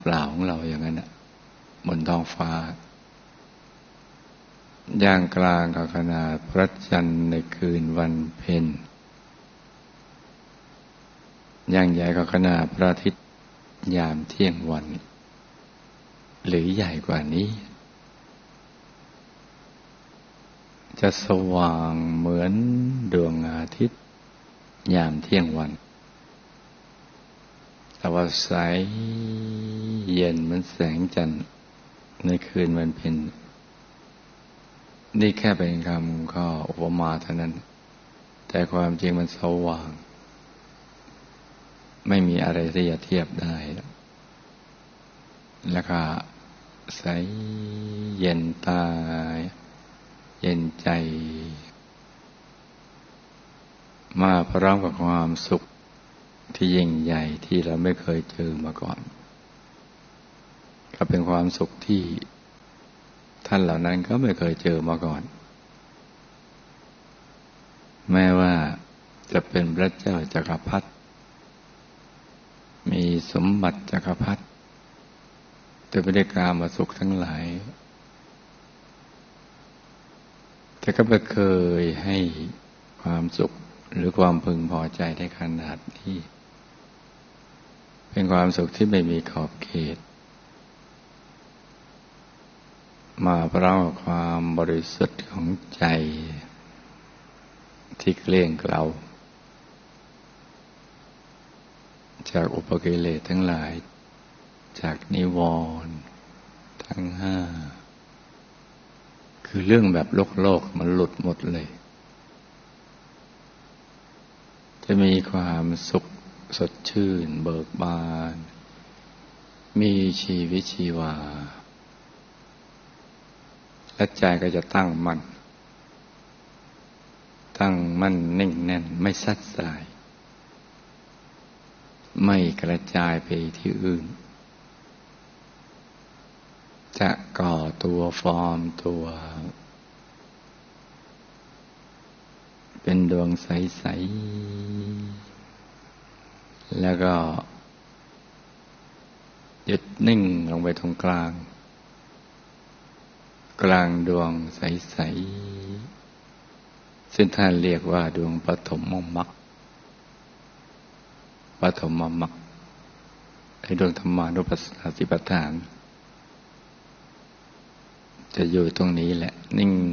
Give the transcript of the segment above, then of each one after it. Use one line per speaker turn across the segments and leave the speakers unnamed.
เปล่าของเราอย่างนั้นบนท้องฟ้าย่างกลางกับขนาดพระจันทร์ในคืนวันเพ็ญย่างใหญ่กับขนาดพระอาทิตย์ยามเที่ยงวันหรือใหญ่กว่านี้จะสว่างเหมือนดวงอาทิตย์ยามเที่ยงวันแต่ว่าใสเย็นเหมือนแสงจันทร์ในคืนวันเพ็ญนี่แค่เป็นคำข้ออุปมาเท่านั้นแต่ความจริงมันสว่างไม่มีอะไรที่จะเทียบได้แล้วก็ใสเย็นตาเย็นใจมาพร้อมกับความสุขที่ยิ่งใหญ่ที่เราไม่เคยเจอมาก่อนก็เป็นความสุขที่ท่านเหล่านั้นก็ไม่เคยเจอมาก่อนแม้ว่าจะเป็นพระเจ้าจักรพรรดิมีสมบัติจักรพรรดิแต่ไม่ได้กามสุขทั้งหลายแต่ก็ไม่เคยให้ความสุขหรือความพึงพอใจได้ขนาดนี้เป็นความสุขที่ไม่มีขอบเขตมาเพราะความบริสุทธิ์ของใจที่เกลี้ยงเกลาจากอุปกิเลสทั้งหลายจากนิวรณ์ทั้งห้าคือเรื่องแบบโลกมันหลุดหมดเลยจะมีความสุขสดชื่นเบิกบานมีชีวิตชีวาและใจก็จะตั้งมั่นนิ่งแน่นไม่ซัดสายไม่กระจายไปที่อื่นจะก่อตัวฟอร์มตัวเป็นดวงใสๆแล้วก็หยุดนิ่งลงไปตรงกลางดวงใสๆซึ่งท่านเรียกว่าดวงปฐมมรรคในดวงธรรมานุปัสสนาสติปัฏฐานจะอยู่ตรงนี้แหละนิ่ง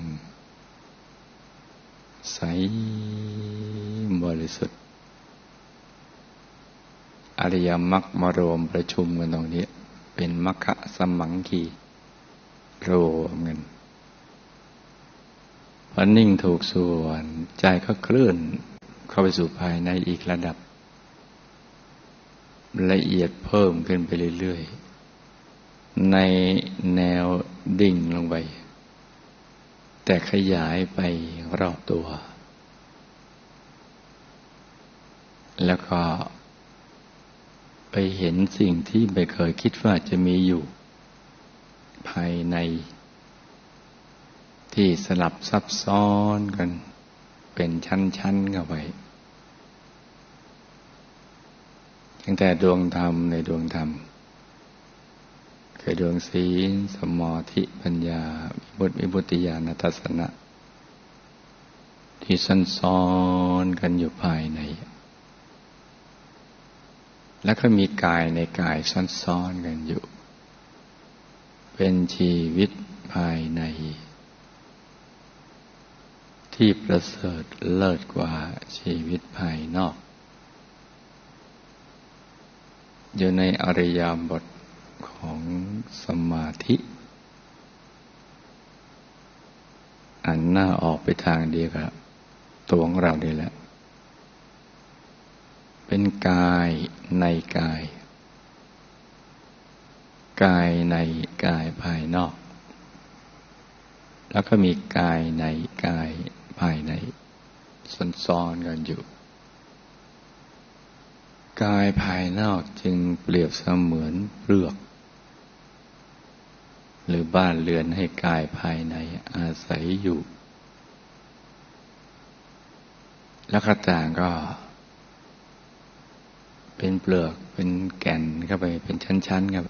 ใสบริสุทธิ์อริยมรรคมารวมประชุมกันตรงนี้เป็นมรรคสมังคีรวมกันพอนิ่งถูกส่วนใจก็เคลื่อนเข้าไปสู่ภายในอีกระดับละเอียดเพิ่มขึ้นไปเรื่อยๆในแนวดิ่งลงไปแต่ขยายไปรอบตัวแล้วก็ไปเห็นสิ่งที่ไม่เคยคิดว่าจะมีอยู่ภายในที่สลับซับซ้อนกันเป็นชั้นๆเข้าไปตั้งแต่ดวงธรรมในดวงธรรมคือดวงศีลสมาธิปัญญาวิมุตติญาณทัสสนะที่ซ้อนกันอยู่ภายในแล้วก็มีกายในกายซ้อนกันอยู่เป็นชีวิตภายในที่ประเสริฐเลิศกว่าชีวิตภายนอกอยู่ในอริยบทของสมาธิอันหน้าออกไปทางเดียวกับตัวของเรานี่แหละเป็นกายในกายในกายภายนอกแล้วก็มีกายในกายภายในซ้อนกันอยู่กายภายนอกจึงเปรียบเสมือนเปลือกหรือบ้านเรือนให้กายภายในอาศัยอยู่แล้วก็ต่างก็เป็นเปลือกเป็นแก่นเข้าไปเป็นชั้นๆครับ